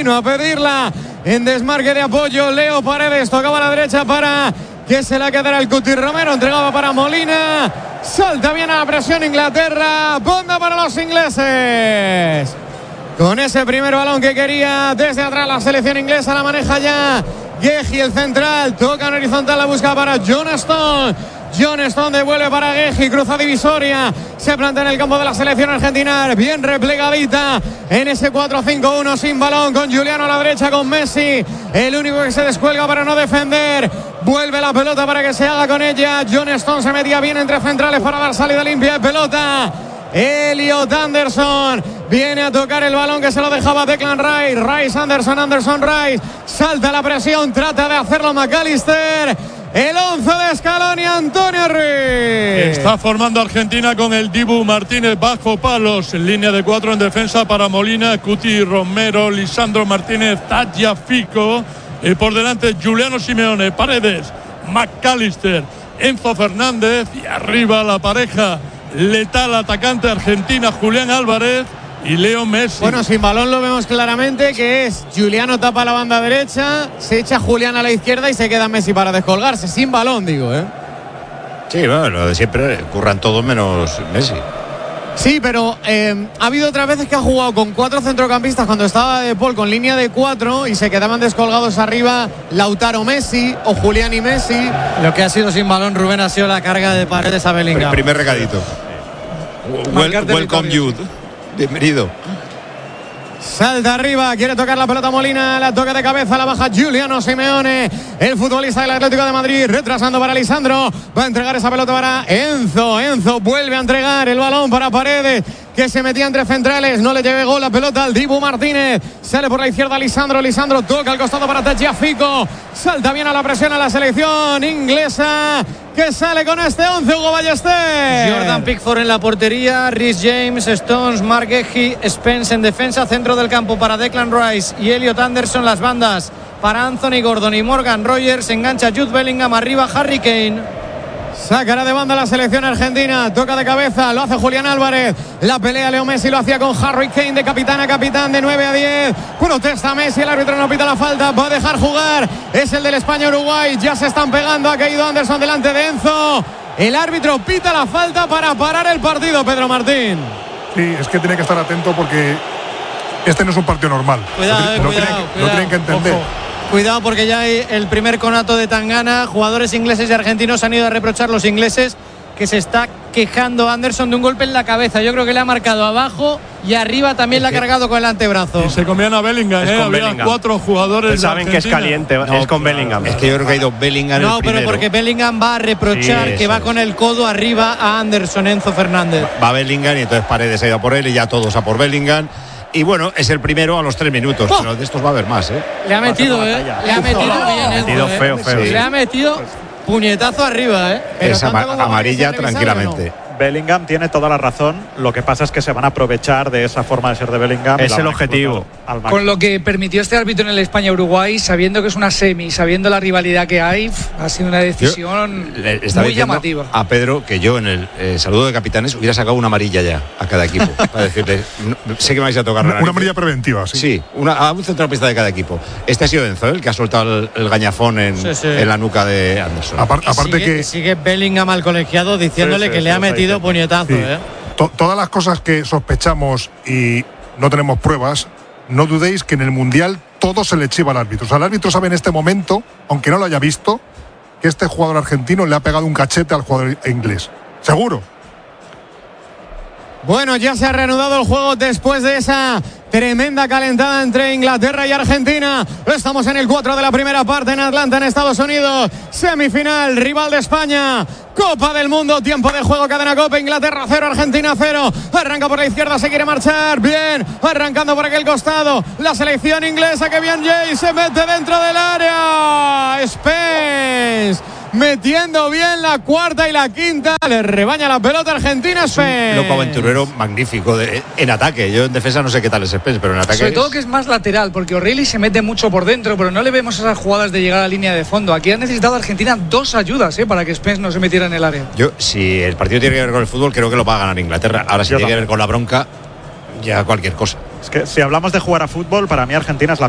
vino a pedirla en desmarque de apoyo. Leo Paredes tocaba a la derecha para que se la quedara el Cuti Romero, entregaba para Molina. Salta bien a la presión Inglaterra. Banda para los ingleses. Con ese primer balón que quería desde atrás la selección inglesa, la maneja ya Guehi, el central. Toca en horizontal, la busca para John Stone. John Stone devuelve para Guehi, cruza divisoria, se planta en el campo de la selección argentina, bien replegadita en ese 4-5-1 sin balón, con Juliano a la derecha, con Messi, el único que se descuelga para no defender. Vuelve la pelota para que se haga con ella. John Stone se metía bien entre centrales para dar salida limpia de pelota. Elliot Anderson viene a tocar el balón que se lo dejaba Declan Rice. Rice, Anderson, Rice. Salta la presión, trata de hacerlo McAllister. El 11 de Scaloni, Antonio Ruiz. Está formando Argentina con el Dibu Martínez bajo palos. En línea de 4 en defensa para Molina, Cuti Romero, Lisandro Martínez, Tagliafico. Y por delante Juliano Simeone, Paredes, McAllister, Enzo Fernández. Y arriba la pareja letal atacante argentina, Julián Álvarez y Leo Messi. Bueno, sin balón lo vemos claramente, que es Juliano tapa la banda derecha, se echa Julián a la izquierda y se queda Messi para descolgarse. Sin balón, digo, Sí, bueno, lo de siempre, curran todos menos Messi. Sí, pero ha habido otras veces que ha jugado con 4 centrocampistas cuando estaba De Paul con línea de 4 y se quedaban descolgados arriba Lautaro Messi o Julián y Messi. Lo que ha sido sin balón, Rubén, ha sido la carga de Paredes a Bellingham. El primer recadito. Welcome Jude. Bienvenido. Salta arriba, quiere tocar la pelota Molina, la toca de cabeza, la baja Juliano Simeone, el futbolista del Atlético de Madrid, retrasando para Lisandro, va a entregar esa pelota para Enzo vuelve a entregar el balón para Paredes, que se metía entre centrales, no le llegó la pelota al Dibu Martínez, sale por la izquierda Lisandro toca al costado para Tagliafico, salta bien a la presión a la selección inglesa, que sale con este 11, Hugo Ballester. Jordan Pickford en la portería, Reece James, Stones, Mark Guehi, Spence en defensa, centro del campo para Declan Rice y Elliot Anderson, las bandas para Anthony Gordon y Morgan Rogers, engancha Jude Bellingham, arriba Harry Kane. Sacará de banda la selección argentina, toca de cabeza, lo hace Julián Álvarez, la pelea Leo Messi, lo hacía con Harry Kane de capitán a capitán, de 9 a 10, protesta Messi, el árbitro no pita la falta, va a dejar jugar, es el del España-Uruguay, ya se están pegando, ha caído Anderson delante de Enzo, el árbitro pita la falta para parar el partido, Pedro Martín. Sí, es que tiene que estar atento porque este no es un partido normal. Cuidado. Lo tienen que entender. Ojo. Cuidado porque ya hay el primer conato de Tangana. Jugadores ingleses y argentinos han ido a reprochar los ingleses, que se está quejando Anderson de un golpe en la cabeza. Yo creo que le ha marcado abajo y arriba también le ha cargado con el antebrazo. Y se comían a Bellingham, Había Bellingham. 4 jugadores. Saben que es caliente, es con Bellingham. Es que yo creo que ha ido Bellingham No, el primero. pero porque Bellingham va a reprochar que va con el codo arriba a Anderson, Enzo Fernández. Va Bellingham y entonces Paredes ha ido a por él y ya todos a por Bellingham. Y bueno, es el primero a los 3 minutos, pero de estos va a haber más, Le ha metido, Le ha metido bien, Metido feo. Sí. Le ha metido puñetazo arriba, Pero es tanto como amarilla parece revisable, tranquilamente. Bellingham tiene toda la razón. Lo que pasa es que se van a aprovechar de esa forma de ser de Bellingham. Es el objetivo. Con lo que permitió este árbitro en el España-Uruguay, sabiendo que es una semi, sabiendo la rivalidad que hay, ha sido una decisión muy llamativa. A Pedro que yo en el saludo de capitanes hubiera sacado una amarilla ya a cada equipo para decirle, sé que me vais a tocar una amarilla preventiva, sí. Sí, a un centrocampista de cada equipo. Este ha sido Enzo, el que ha soltado el gañafón en la nuca de Anderson. Aparte sigue Bellingham al colegiado diciéndole que le ha metido puñetazo, Todas las cosas que sospechamos y no tenemos pruebas, no dudéis que en el Mundial todo se le chiva al árbitro. O sea, el árbitro sabe en este momento, aunque no lo haya visto, que este jugador argentino le ha pegado un cachete al jugador inglés. Seguro. Bueno, ya se ha reanudado el juego después de esa tremenda calentada entre Inglaterra y Argentina. Estamos en el 4 de la primera parte en Atlanta, en Estados Unidos. Semifinal, rival de España. Copa del Mundo, tiempo de juego, cadena Copa. Inglaterra 0, Argentina 0. Arranca por la izquierda, se quiere marchar. Bien, arrancando por aquel costado. La selección inglesa, que bien Jay se mete dentro del área. Spence metiendo bien la cuarta y la quinta. Le rebaña la pelota Argentina. Spence. Loco aventurero magnífico en ataque. Yo en defensa no sé qué tal es Spence, pero en ataque. Sobre todo que es más lateral, porque O'Reilly se mete mucho por dentro, pero no le vemos esas jugadas de llegar a la línea de fondo. Aquí ha necesitado Argentina 2 ayudas para que Spence no se metiera en el área. Yo, si el partido tiene que ver con el fútbol, creo que lo va a ganar Inglaterra. Ahora, si tiene que ver con la bronca, ya cualquier cosa. Es que si hablamos de jugar a fútbol, para mí Argentina es la